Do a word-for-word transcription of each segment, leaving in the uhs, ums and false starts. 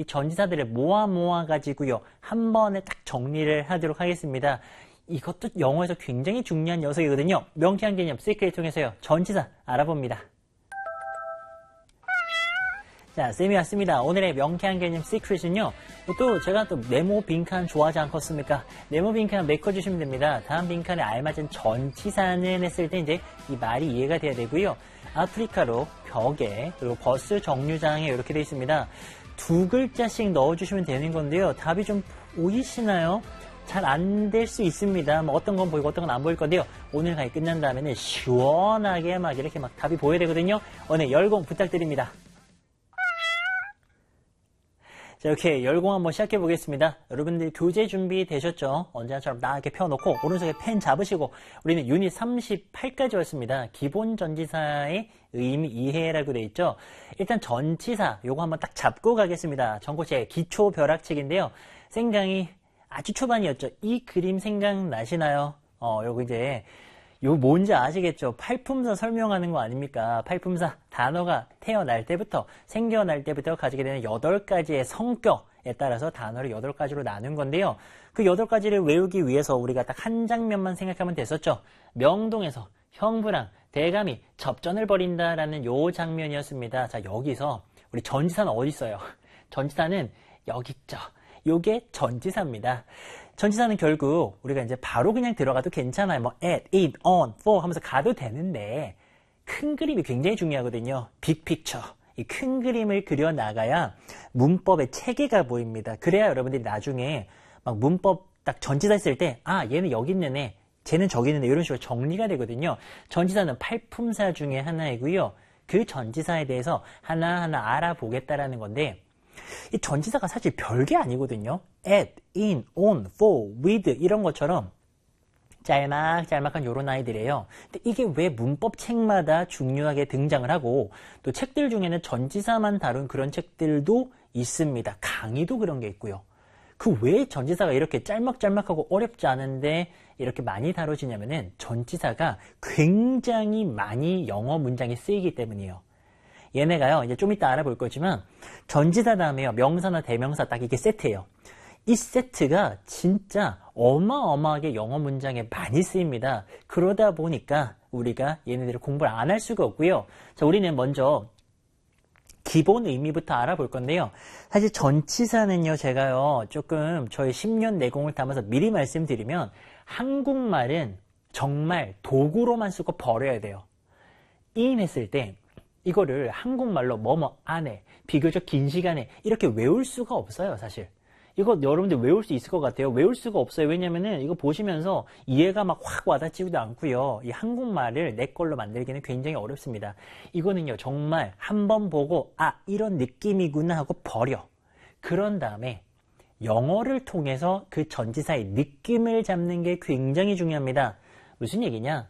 이 전치사들을 모아 모아 가지고요. 한 번에 딱 정리를 하도록 하겠습니다. 이것도 영어에서 굉장히 중요한 녀석이거든요. 명쾌한 개념 시크릿 통해서요. 전치사 알아봅니다. 자, 쌤이 왔습니다. 오늘의 명쾌한 개념 시크릿은요. 또 제가 또 네모 빈칸 좋아하지 않겠습니까? 네모 빈칸 메꿔주시면 됩니다. 다음 빈칸에 알맞은 전치사는 했을 때 이제 이 말이 이해가 돼야 되고요. 아프리카로 벽에 그리고 버스 정류장에 이렇게 되어 있습니다. 두 글자씩 넣어주시면 되는 건데요. 답이 좀 보이시나요? 잘 안 될 수 있습니다. 뭐 어떤 건 보이고 어떤 건 안 보일 건데요. 오늘 강의 끝난 다음에는 시원하게 막 이렇게 막 답이 보여야 되거든요. 오늘 열공 부탁드립니다. 자, 이렇게 열공 한번 시작해 보겠습니다. 여러분들 교재 준비 되셨죠? 언제나처럼 나 이렇게 펴놓고 오른손에 펜 잡으시고 우리는 유닛 삼십팔까지 왔습니다. 기본 전치사의 의미 이해라고 되어 있죠. 일단 전치사 요거 한번 딱 잡고 가겠습니다. 전고체 기초 벼락책인데요. 생강이 아주 초반이었죠. 이 그림 생각나시나요? 어, 요거 이제 요 뭔지 아시겠죠? 팔품사 설명하는 거 아닙니까? 팔품사 단어가 태어날 때부터 생겨날 때부터 가지게 되는 여덟 가지의 성격에 따라서 단어를 여덟 가지로 나눈 건데요. 그 여덟 가지를 외우기 위해서 우리가 딱 한 장면만 생각하면 됐었죠. 명동에서 형부랑 대감이 접전을 벌인다라는 요 장면이었습니다. 자, 여기서 우리 전치사는 어디 있어요? 전치사는 여기 있죠. 요게 전치사입니다. 전치사는 결국 우리가 이제 바로 그냥 들어가도 괜찮아요. 뭐 at, in, on, for 하면서 가도 되는데 큰 그림이 굉장히 중요하거든요. 빅픽처. 이 큰 그림을 그려나가야 문법의 체계가 보입니다. 그래야 여러분들이 나중에 막 문법 딱 전치사 했을 때 아, 얘는 여기 있는 애, 쟤는 저기 있는 애 이런 식으로 정리가 되거든요. 전치사는 팔품사 중에 하나이고요. 그 전치사에 대해서 하나하나 알아보겠다라는 건데 이 전치사가 사실 별게 아니거든요. at, in, on, for, with 이런 것처럼 짤막짤막한 요런 아이들이에요. 근데 이게 왜 문법 책마다 중요하게 등장을 하고 또 책들 중에는 전치사만 다룬 그런 책들도 있습니다. 강의도 그런 게 있고요. 그 왜 전치사가 이렇게 짤막짤막하고 어렵지 않은데 이렇게 많이 다뤄지냐면은 전치사가 굉장히 많이 영어 문장에 쓰이기 때문이에요. 얘네가요, 이제 좀 이따 알아볼 거지만, 전치사 다음에요, 명사나 대명사 딱 이게 세트예요. 이 세트가 진짜 어마어마하게 영어 문장에 많이 쓰입니다. 그러다 보니까 우리가 얘네들을 공부를 안 할 수가 없고요. 자, 우리는 먼저 기본 의미부터 알아볼 건데요. 사실 전치사는요, 제가요, 조금 저희 십 년 내공을 담아서 미리 말씀드리면, 한국말은 정말 도구로만 쓰고 버려야 돼요. in 했을 때, 이거를 한국말로 뭐뭐 안에 비교적 긴 시간에 이렇게 외울 수가 없어요. 사실 이거 여러분들 외울 수 있을 것 같아요. 외울 수가 없어요. 왜냐면은 이거 보시면서 이해가 막 확 와닿지도 않고요. 이 한국말을 내 걸로 만들기는 굉장히 어렵습니다. 이거는요 정말 한번 보고 아 이런 느낌이구나 하고 버려. 그런 다음에 영어를 통해서 그 전치사의 느낌을 잡는 게 굉장히 중요합니다. 무슨 얘기냐?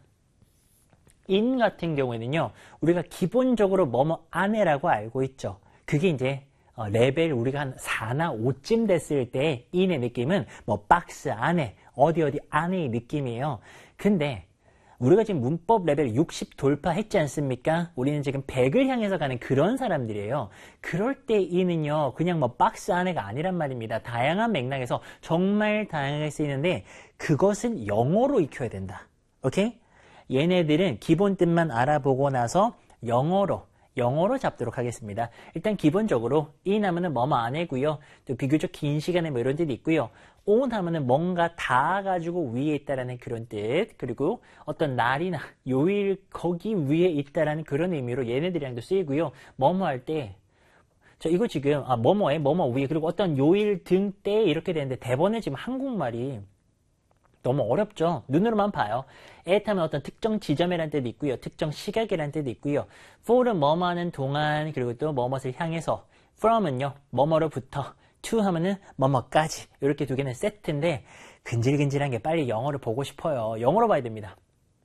in 같은 경우에는요, 우리가 기본적으로 뭐뭐 안에라고 알고 있죠. 그게 이제 어, 레벨 우리가 한 사나 오쯤 됐을 때 in의 느낌은 뭐 박스 안에, 어디 어디 안에의 느낌이에요. 근데 우리가 지금 문법 레벨 육십 돌파했지 않습니까? 우리는 지금 백을 향해서 가는 그런 사람들이에요. 그럴 때 in은요, 그냥 뭐 박스 안에가 아니란 말입니다. 다양한 맥락에서 정말 다양하게 쓰이는데 그것은 영어로 익혀야 된다. 오케이? 얘네들은 기본 뜻만 알아보고 나서 영어로 영어로 잡도록 하겠습니다. 일단 기본적으로 in 하면은 뭐뭐 안에고요. 또 비교적 긴 시간에 뭐 이런 뜻이 있고요. on 하면은 뭔가 다 가지고 위에 있다라는 그런 뜻. 그리고 어떤 날이나 요일 거기 위에 있다라는 그런 의미로 얘네들이랑도 쓰이고요. 뭐뭐 할 때 저 이거 지금 아 뭐뭐에 뭐뭐 위에 그리고 어떤 요일 등 때 이렇게 되는데 대번에 지금 한국말이 너무 어렵죠. 눈으로만 봐요. at 하면 어떤 특정 지점이라는 뜻도 있고요. 특정 시각이라는 뜻도 있고요. for는 뭐뭐 하는 동안 그리고 또 뭐뭐를 향해서 from은요. 뭐뭐로부터 to 하면은 뭐뭐까지 이렇게 두 개는 세트인데 근질근질한 게 빨리 영어를 보고 싶어요. 영어로 봐야 됩니다.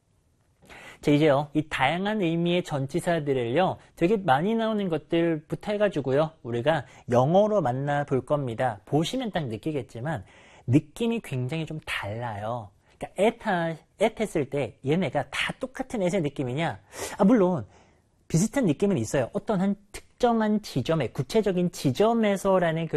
자 이제요. 이 다양한 의미의 전치사들을요. 되게 많이 나오는 것들부터 해가지고요. 우리가 영어로 만나볼 겁니다. 보시면 딱 느끼겠지만 느낌이 굉장히 좀 달라요. 그러니까 at, at 했을 때 얘네가 다 똑같은 at의 느낌이냐? 아 물론 비슷한 느낌은 있어요. 어떤 한 특정한 지점에 구체적인 지점에서라는 그